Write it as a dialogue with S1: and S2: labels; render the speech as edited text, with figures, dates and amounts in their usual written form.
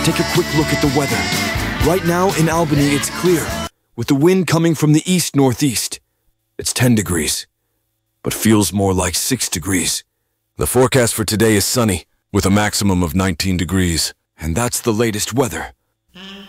S1: Take a quick look at the weather. Right now in Albany, it's clear, with the wind coming from the east-northeast. It's 10 degrees, but feels more like 6 degrees. The forecast for today is sunny, with a maximum of 19 degrees. And that's the latest weather.